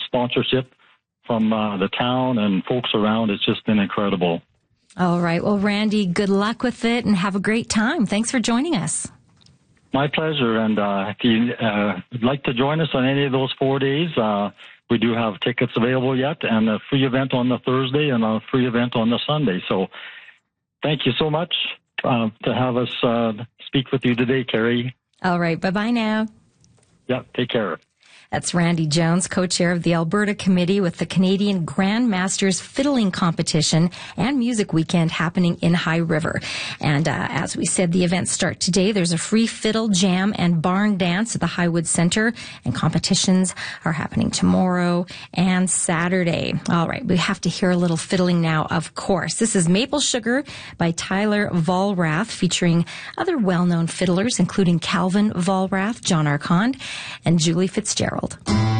sponsorship from the town and folks around. It's just been incredible. All right. Well, Randy, good luck with it and have a great time. Thanks for joining us. My pleasure. And if you would like to join us on any of those 4 days, we do have tickets available yet, and a free event on the Thursday and a free event on the Sunday. So thank you so much to have us speak with you today, Carrie. All right. Bye-bye now. Yeah, take care. That's Randy Jones, co-chair of the Alberta Committee with the Canadian Grandmasters Fiddling Competition and Music Weekend happening in High River. And as we said, the events start today. There's a free fiddle, jam, and barn dance at the Highwood Centre, and competitions are happening tomorrow and Saturday. All right, we have to hear a little fiddling now, of course. This is Maple Sugar by Tyler Vollrath, featuring other well-known fiddlers, including Calvin Vollrath, John Arcand, and Julie Fitzgerald.